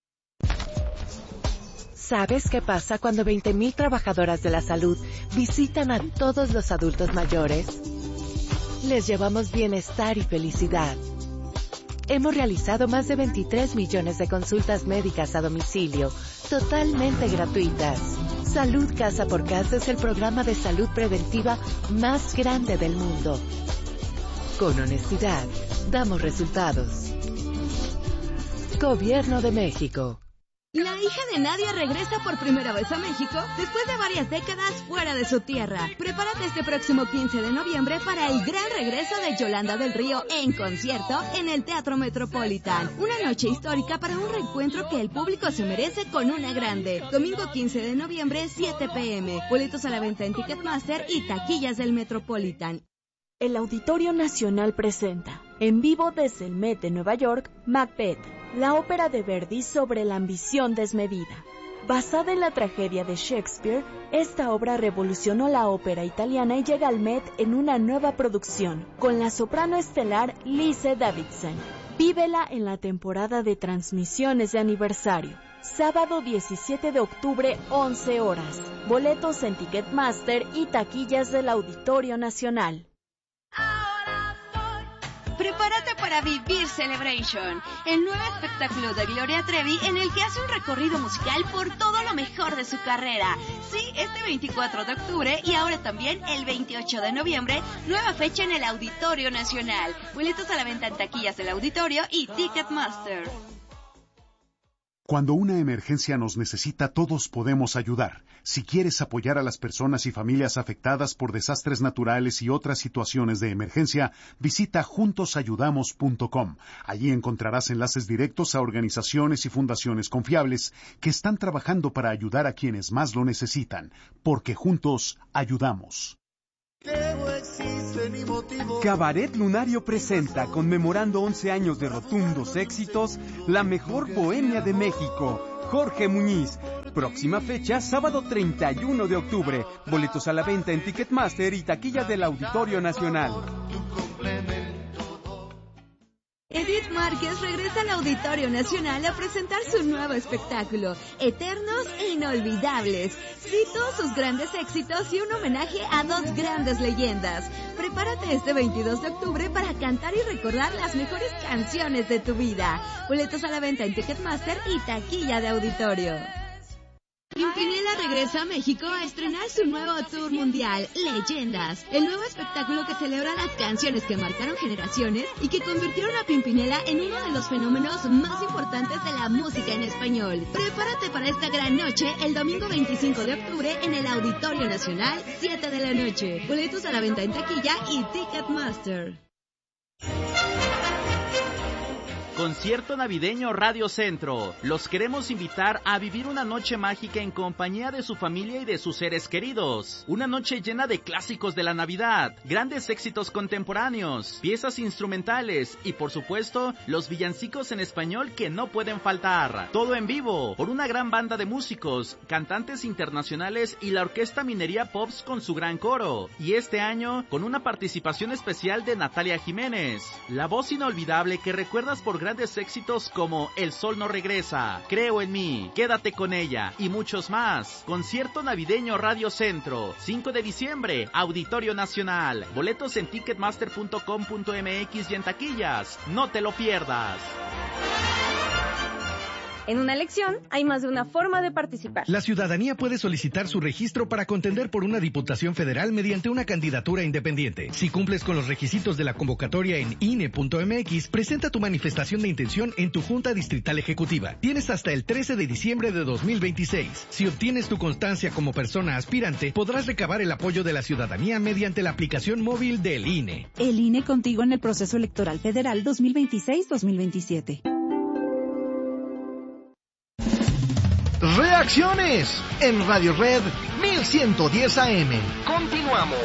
¿Sabes qué pasa cuando veinte mil trabajadoras de la salud visitan a todos los adultos mayores? Les llevamos bienestar y felicidad. Hemos realizado más de veintitrés millones de consultas médicas a domicilio, totalmente gratuitas. Salud Casa por Casa es el programa de salud preventiva más grande del mundo. Con honestidad, damos resultados. Gobierno de México. La hija de Nadia regresa por primera vez a México después de varias décadas fuera de su tierra. Prepárate este próximo quince de noviembre para el gran regreso de Yolanda del Río en concierto en el Teatro Metropolitan. Una noche histórica para un reencuentro que el público se merece con una grande. Domingo quince de noviembre, siete p m Boletos a la venta en Ticketmaster y taquillas del Metropolitan. El Auditorio Nacional presenta, en vivo desde el Met de Nueva York, Macbeth, la ópera de Verdi sobre la ambición desmedida. Basada en la tragedia de Shakespeare, esta obra revolucionó la ópera italiana y llega al Met en una nueva producción, con la soprano estelar Lise Davidson. Vívela en la temporada de transmisiones de aniversario. Sábado diecisiete de octubre, once horas. Boletos en Ticketmaster y taquillas del Auditorio Nacional. Prepárate para vivir Celebration, el nuevo espectáculo de Gloria Trevi en el que hace un recorrido musical por todo lo mejor de su carrera. Sí, este veinticuatro de octubre y ahora también el veintiocho de noviembre, nueva fecha en el Auditorio Nacional. Boletos a la venta en taquillas del Auditorio y Ticketmaster. Cuando una emergencia nos necesita, todos podemos ayudar. Si quieres apoyar a las personas y familias afectadas por desastres naturales y otras situaciones de emergencia, visita juntos ayudamos punto com. Allí encontrarás enlaces directos a organizaciones y fundaciones confiables que están trabajando para ayudar a quienes más lo necesitan, porque juntos ayudamos. Cabaret Lunario presenta, conmemorando once años de rotundos éxitos, la mejor bohemia de México, Jorge Muñiz. Próxima fecha, sábado treinta y uno de octubre. Boletos a la venta en Ticketmaster y taquilla del Auditorio Nacional. Edith Márquez regresa al Auditorio Nacional a presentar su nuevo espectáculo, Eternos e Inolvidables. Cito sus grandes éxitos y un homenaje a dos grandes leyendas. Prepárate este veintidós de octubre para cantar y recordar las mejores canciones de tu vida. Boletos a la venta en Ticketmaster y taquilla de Auditorio. Pimpinela regresa a México a estrenar su nuevo tour mundial, Leyendas, el nuevo espectáculo que celebra las canciones que marcaron generaciones y que convirtieron a Pimpinela en uno de los fenómenos más importantes de la música en español. Prepárate para esta gran noche el domingo veinticinco de octubre en el Auditorio Nacional, siete de la noche. Boletos a la venta en taquilla y Ticketmaster. Concierto navideño Radio Centro. Los queremos invitar a vivir una noche mágica en compañía de su familia y de sus seres queridos. Una noche llena de clásicos de la Navidad, grandes éxitos contemporáneos, piezas instrumentales y por supuesto los villancicos en español que no pueden faltar. Todo en vivo por una gran banda de músicos, cantantes internacionales y la Orquesta Minería Pops con su gran coro. Y este año con una participación especial de Natalia Jiménez, la voz inolvidable que recuerdas por grandes éxitos como El Sol No Regresa, Creo en Mí, Quédate con Ella y muchos más. Concierto navideño Radio Centro, cinco de diciembre, Auditorio Nacional. Boletos en ticketmaster punto com punto m x y en taquillas. No te lo pierdas. En una elección hay más de una forma de participar. La ciudadanía puede solicitar su registro para contender por una diputación federal mediante una candidatura independiente. Si cumples con los requisitos de la convocatoria en I N E punto m x, presenta tu manifestación de intención en tu Junta Distrital Ejecutiva. Tienes hasta el trece de diciembre de dos mil veintiséis. Si obtienes tu constancia como persona aspirante, podrás recabar el apoyo de la ciudadanía mediante la aplicación móvil del I N E. El I N E contigo en el proceso electoral federal dos mil veintiséis dos mil veintisiete. Reacciones en Radio Red mil ciento diez A M. Continuamos.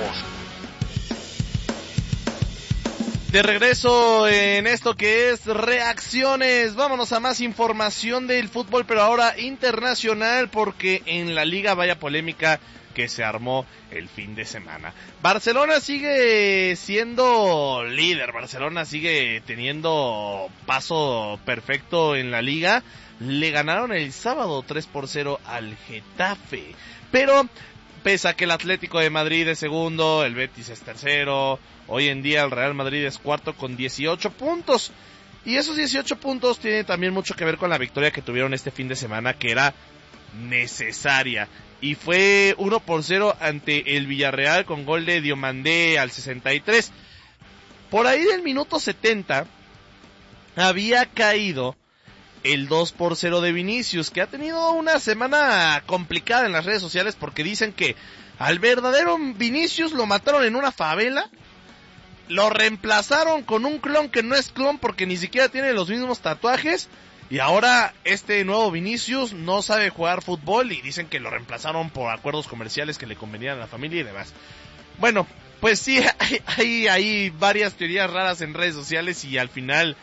De regreso en esto que es Reacciones, vámonos a más información del fútbol, pero ahora internacional, porque en la liga vaya polémica que se armó el fin de semana. Barcelona sigue siendo líder, Barcelona sigue teniendo paso perfecto en la liga. Le ganaron el sábado tres por cero al Getafe, pero pese a que el Atlético de Madrid es segundo, el Betis es tercero, hoy en día el Real Madrid es cuarto con dieciocho puntos, y esos dieciocho puntos tienen también mucho que ver con la victoria que tuvieron este fin de semana, que era necesaria, y fue uno por cero ante el Villarreal con gol de Diomandé al sesenta y tres. Por ahí del minuto setenta había caído el dos por cero de Vinicius, que ha tenido una semana complicada en las redes sociales porque dicen que al verdadero Vinicius lo mataron en una favela, lo reemplazaron con un clon que no es clon porque ni siquiera tiene los mismos tatuajes, y ahora este nuevo Vinicius no sabe jugar fútbol y dicen que lo reemplazaron por acuerdos comerciales que le convenían a la familia y demás. Bueno, pues sí, hay, hay, hay varias teorías raras en redes sociales y al final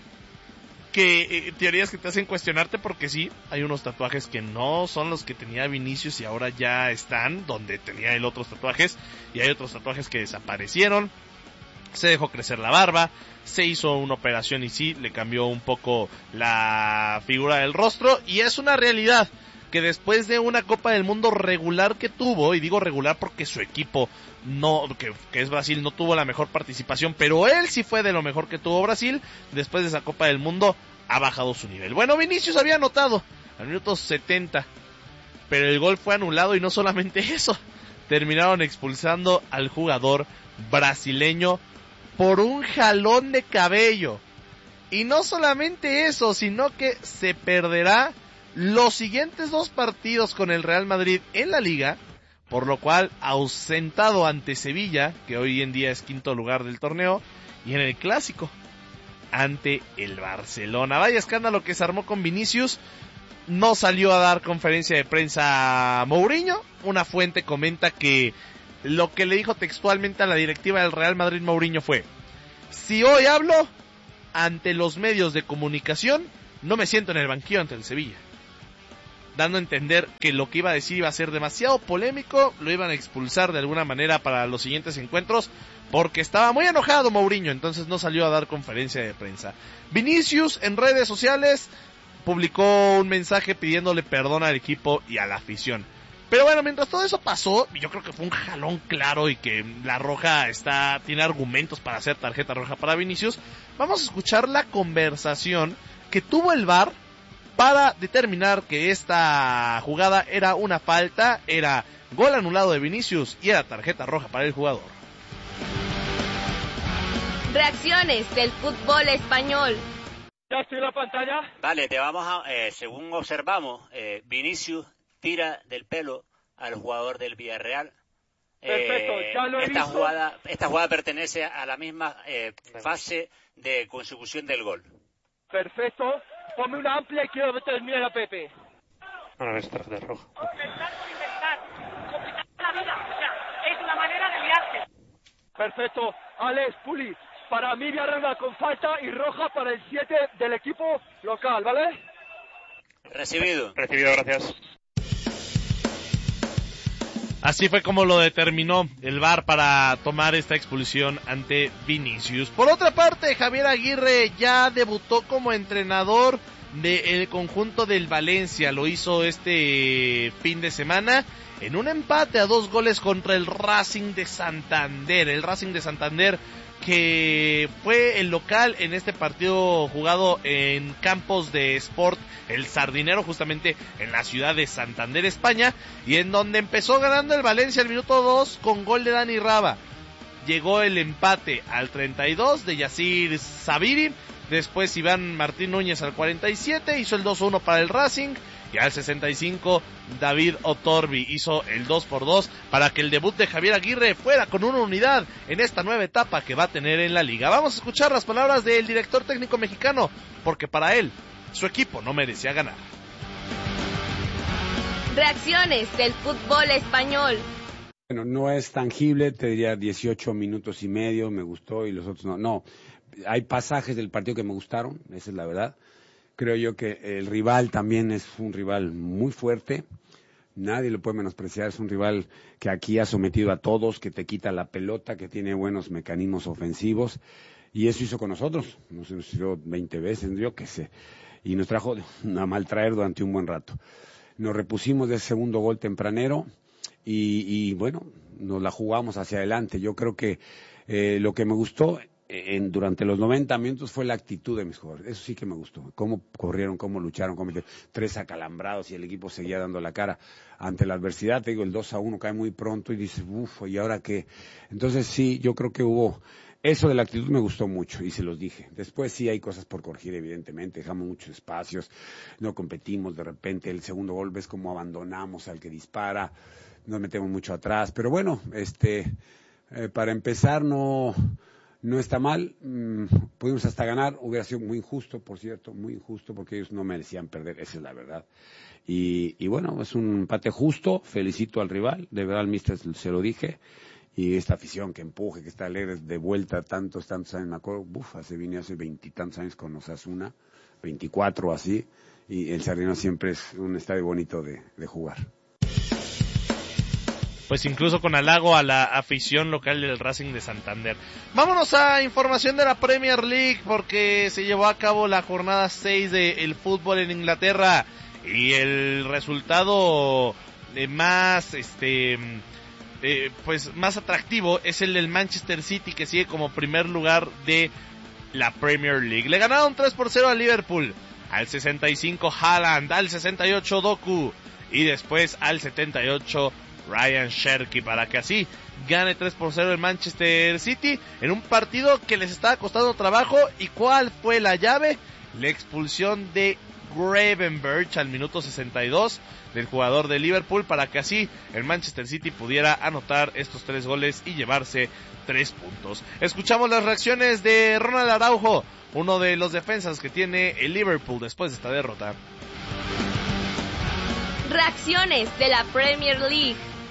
que eh, teorías que te hacen cuestionarte, porque sí, hay unos tatuajes que no son los que tenía Vinicius y ahora ya están donde tenía él otros tatuajes, y hay otros tatuajes que desaparecieron. Se dejó crecer la barba, se hizo una operación y sí, le cambió un poco la figura del rostro, y es una realidad que después de una Copa del Mundo regular que tuvo, y digo regular porque su equipo no, que, que es Brasil, no tuvo la mejor participación, pero él sí fue de lo mejor que tuvo Brasil, después de esa Copa del Mundo ha bajado su nivel. Bueno, Vinicius había anotado al minuto setenta, pero el gol fue anulado, y no solamente eso, terminaron expulsando al jugador brasileño por un jalón de cabello. Y no solamente eso, sino que se perderá los siguientes dos partidos con el Real Madrid en la Liga, por lo cual ausentado ante Sevilla, que hoy en día es quinto lugar del torneo, y en el Clásico ante el Barcelona. Vaya escándalo que se armó con Vinicius. No salió a dar conferencia de prensa Mourinho. Una fuente comenta que lo que le dijo textualmente a la directiva del Real Madrid Mourinho fue: si hoy hablo ante los medios de comunicación, no me siento en el banquillo ante el Sevilla. Dando a entender que lo que iba a decir iba a ser demasiado polémico, lo iban a expulsar de alguna manera para los siguientes encuentros, porque estaba muy enojado Mourinho, entonces no salió a dar conferencia de prensa. Vinicius en redes sociales publicó un mensaje pidiéndole perdón al equipo y a la afición. Pero bueno, mientras todo eso pasó, yo creo que fue un jalón claro y que la roja está tiene argumentos para hacer tarjeta roja para Vinicius. Vamos a escuchar la conversación que tuvo el V A R para determinar que esta jugada era una falta, era gol anulado de Vinicius y era tarjeta roja para el jugador. Reacciones del fútbol español. ¿Ya estoy en la pantalla? Vale, te vamos a, eh, según observamos, eh, Vinicius tira del pelo al jugador del Villarreal. Perfecto, eh, ya lo he esta visto. jugada, esta jugada pertenece a la misma eh, fase de consecución del gol. Perfecto. Ponme una amplia y quiero terminar a Pepe. Ahora es tarjeta roja. Es una manera de liarse. Perfecto. Alex, Puli, para mí Villarreal con falta y roja para el siete del equipo local, ¿vale? Recibido. Recibido, gracias. Así fue como lo determinó el V A R para tomar esta expulsión ante Vinicius. Por otra parte, Javier Aguirre ya debutó como entrenador del conjunto del Valencia. Lo hizo este fin de semana en un empate a dos goles contra el Racing de Santander. El Racing de Santander que fue el local en este partido jugado en Campos de Sport El Sardinero, justamente en la ciudad de Santander, España, y en donde empezó ganando el Valencia al minuto dos con gol de Dani Raba. Llegó el empate al treinta y dos de Yacir Sabiri, después Iván Martín Núñez al cuarenta y siete hizo el dos uno para el Racing, y al sesenta y cinco David Otorbi hizo el dos por dos para que el debut de Javier Aguirre fuera con una unidad en esta nueva etapa que va a tener en la liga. Vamos a escuchar las palabras del director técnico mexicano, porque para él, su equipo no merecía ganar. Reacciones del fútbol español. Bueno, no es tangible, te diría dieciocho minutos y medio, me gustó y los otros no. No, hay pasajes del partido que me gustaron, esa es la verdad. Creo yo que el rival también es un rival muy fuerte, nadie lo puede menospreciar, es un rival que aquí ha sometido a todos, que te quita la pelota, que tiene buenos mecanismos ofensivos, y eso hizo con nosotros, nos hizo veinte veces, yo qué sé, y nos trajo a maltraer durante un buen rato. Nos repusimos de ese segundo gol tempranero, y, y bueno, nos la jugamos hacia adelante. Yo creo que eh, lo que me gustó En, durante los noventa minutos fue la actitud de mis jugadores, eso sí que me gustó, cómo corrieron, cómo lucharon, cómo tres acalambrados y el equipo seguía dando la cara ante la adversidad. Te digo, el dos a uno cae muy pronto y dices, uff, ¿y ahora qué? Entonces sí, yo creo que hubo, eso de la actitud me gustó mucho y se los dije. Después sí hay cosas por corregir, evidentemente, dejamos muchos espacios, no competimos, de repente el segundo gol ves cómo abandonamos al que dispara, nos metemos mucho atrás, pero bueno, este, eh, para empezar no... No está mal, mmm, pudimos hasta ganar, hubiera sido muy injusto, por cierto, muy injusto, porque ellos no merecían perder, esa es la verdad. Y, y bueno, es un empate justo, felicito al rival, de verdad al míster se lo dije, y esta afición que empuje, que está alegre de vuelta tantos, tantos años, me acuerdo, buf, hace vine hace veintitantos años con Osasuna, veinticuatro así, y el Sardinero siempre es un estadio bonito de, de jugar. Pues incluso con halago a la afición local del Racing de Santander. Vámonos a información de la Premier League, porque se llevó a cabo la jornada seis del fútbol en Inglaterra, y el resultado eh, más este eh, pues más atractivo es el del Manchester City, que sigue como primer lugar de la Premier League. Le ganaron tres por cero al Liverpool, al sesenta y cinco Haaland, al sesenta y ocho Doku, y después al setenta y ocho Ryan Cherky, para que así gane tres por cero el Manchester City en un partido que les estaba costando trabajo. ¿Y cuál fue la llave? La expulsión de Gravenberch al minuto sesenta y dos del jugador de Liverpool, para que así el Manchester City pudiera anotar estos tres goles y llevarse tres puntos. Escuchamos las reacciones de Ronald Araujo, uno de los defensas que tiene el Liverpool después de esta derrota. Reacciones de la Premier League.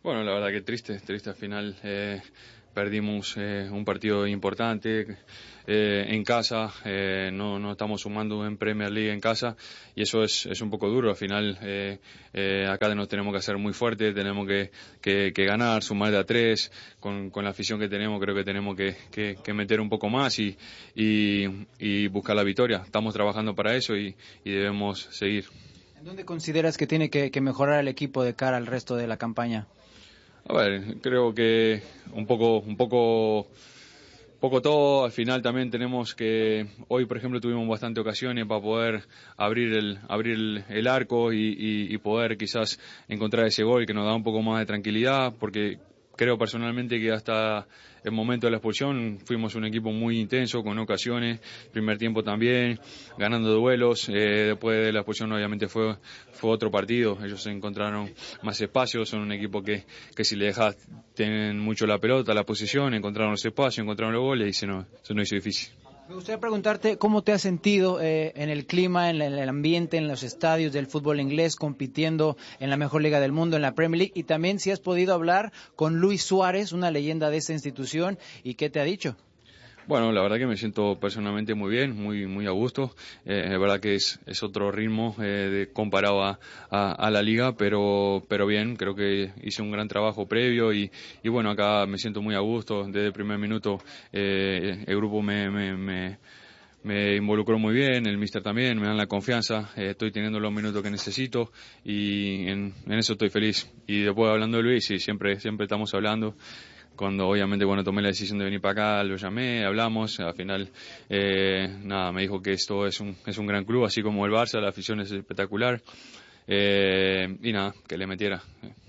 Bueno, la verdad que triste, triste al final. Eh, perdimos eh, un partido importante eh, en casa, eh, no, no estamos sumando en Premier League en casa y eso es, es un poco duro. Al final eh, eh, acá nos tenemos que hacer muy fuertes, tenemos que, que, que ganar, sumar de a tres, con, con la afición que tenemos creo que tenemos que, que, que meter un poco más y, y, y buscar la victoria. Estamos trabajando para eso y, y debemos seguir. ¿En dónde consideras que tiene que, que mejorar el equipo de cara al resto de la campaña? A ver, creo que un poco, un poco, poco todo. Al final también tenemos que, hoy por ejemplo tuvimos bastantes ocasiones para poder abrir el, abrir el, el arco y, y, y poder quizás encontrar ese gol que nos da un poco más de tranquilidad, porque creo personalmente que hasta el momento de la expulsión fuimos un equipo muy intenso, con ocasiones, primer tiempo también, ganando duelos, eh, después de la expulsión obviamente fue fue otro partido, ellos encontraron más espacios, son un equipo que, que si le dejas tienen mucho la pelota, la posición, encontraron los espacios, encontraron los goles y se nos, se nos hizo difícil. Me gustaría preguntarte cómo te has sentido eh, en el clima, en el ambiente, en los estadios del fútbol inglés, compitiendo en la mejor liga del mundo, en la Premier League, y también si has podido hablar con Luis Suárez, una leyenda de esta institución, y qué te ha dicho. Bueno, la verdad que me siento personalmente muy bien, muy muy a gusto. Eh, es verdad que es, es otro ritmo eh, de, comparado a, a, a la liga, pero pero bien, creo que hice un gran trabajo previo y, y bueno, acá me siento muy a gusto. Desde el primer minuto eh, el grupo me, me, me, me involucró muy bien, el míster también, me dan la confianza, eh, estoy teniendo los minutos que necesito y en, en eso estoy feliz. Y después hablando de Luis, sí, siempre, siempre estamos hablando. Cuando obviamente cuando tomé la decisión de venir para acá lo llamé, hablamos, al final eh, nada, me dijo que esto es un es un gran club, así como el Barça, la afición es espectacular eh, y nada, que le metiera.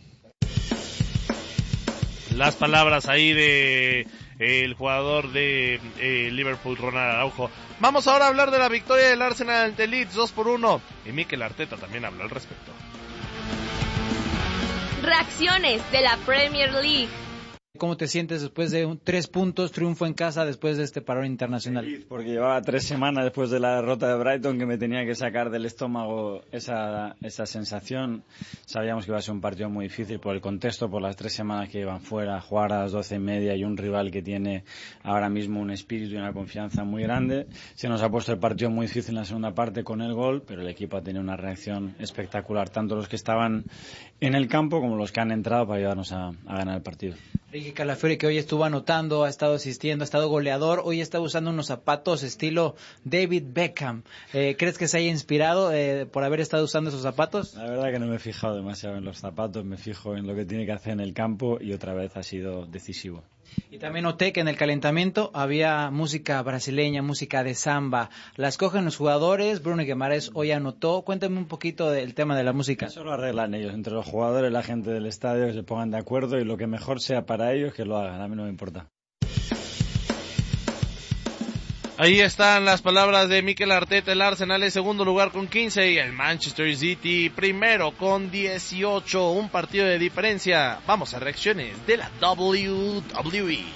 Las palabras ahí de eh, el jugador de eh, Liverpool, Ronald Araujo. Vamos ahora a hablar de la victoria del Arsenal ante Leeds dos por uno y Mikel Arteta también habló al respecto. Reacciones de la Premier League. ¿Cómo te sientes después de un, tres puntos, triunfo en casa después de este parón internacional? Feliz, porque llevaba tres semanas después de la derrota de Brighton que me tenía que sacar del estómago esa, esa sensación. Sabíamos que iba a ser un partido muy difícil por el contexto, por las tres semanas que iban fuera, jugar a las doce y media y un rival que tiene ahora mismo un espíritu y una confianza muy grande. Se nos ha puesto el partido muy difícil en la segunda parte con el gol, pero el equipo ha tenido una reacción espectacular, tanto los que estaban en el campo como los que han entrado para ayudarnos a, a ganar el partido. Ricky Calafiori, que hoy estuvo anotando, ha estado asistiendo, ha estado goleador, hoy está usando unos zapatos estilo David Beckham. Eh, ¿Crees que se haya inspirado eh, por haber estado usando esos zapatos? La verdad que no me he fijado demasiado en los zapatos, me fijo en lo que tiene que hacer en el campo y otra vez ha sido decisivo. Y también noté que en el calentamiento había música brasileña, música de samba. La escogen los jugadores, Bruno Guimaraes hoy anotó. Cuéntame un poquito del tema de la música. Eso lo arreglan ellos, entre los jugadores, la gente del estadio, que se pongan de acuerdo y lo que mejor sea para ellos, que lo hagan, a mí no me importa. Ahí están las palabras de Mikel Arteta. El Arsenal en segundo lugar con quince y el Manchester City primero con dieciocho. Un partido de diferencia. Vamos a reacciones de la W W E.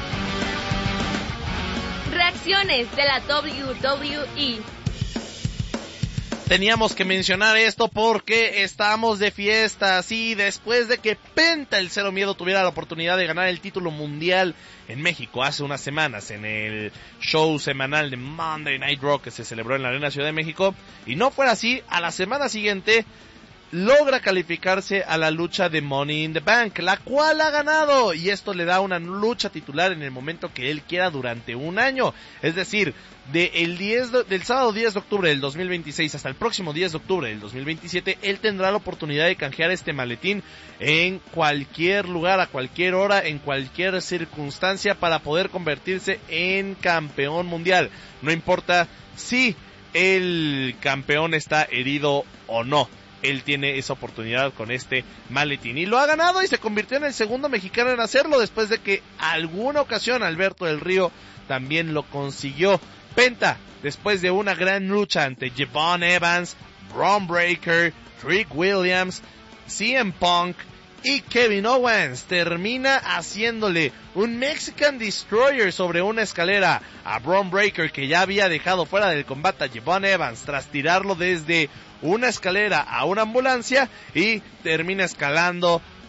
Reacciones de la W W E. Teníamos que mencionar esto porque estamos de fiesta. Sí, después de que Penta, el Cero Miedo, tuviera la oportunidad de ganar el título mundial en México hace unas semanas en el show semanal de Monday Night Raw que se celebró en la Arena Ciudad de México, y no fuera así, a la semana siguiente logra calificarse a la lucha de Money in the Bank, la cual ha ganado, y esto le da una lucha titular en el momento que él quiera durante un año. Es decir, de el diez de, del sábado diez de octubre del dos mil veintiséis hasta el próximo diez de octubre del dos mil veintisiete, él tendrá la oportunidad de canjear este maletín en cualquier lugar, a cualquier hora, en cualquier circunstancia, para poder convertirse en campeón mundial. No importa si el campeón está herido o no, él tiene esa oportunidad con este maletín y lo ha ganado, y se convirtió en el segundo mexicano en hacerlo, después de que alguna ocasión Alberto del Río también lo consiguió. Penta, después de una gran lucha ante Javon Evans, Bron Breakker, Trick Williams, C M Punk y Kevin Owens, termina haciéndole un Mexican Destroyer sobre una escalera a Bron Breakker, que ya había dejado fuera del combate a Javon Evans tras tirarlo desde una escalera a una ambulancia, y termina escalando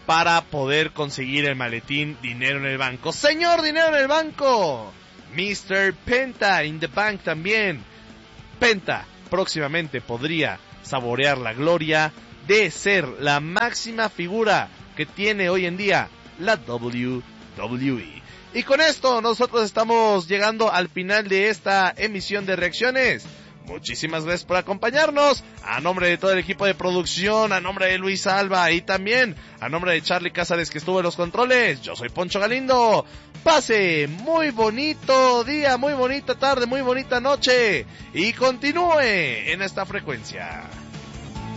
para poder conseguir el maletín Dinero en el Banco. Señor Dinero en el Banco, mister Penta in the Bank también. Penta próximamente podría saborear la gloria de ser la máxima figura que tiene hoy en día la doble u doble u E. Y con esto nosotros estamos llegando al final de esta emisión de Reacciones. Muchísimas gracias por acompañarnos. A nombre de todo el equipo de producción, a nombre de Luis Alba y también a nombre de Charlie Cázares, que estuvo en los controles, yo soy Poncho Galindo. Pase muy bonito día, muy bonita tarde, muy bonita noche y continúe en esta frecuencia.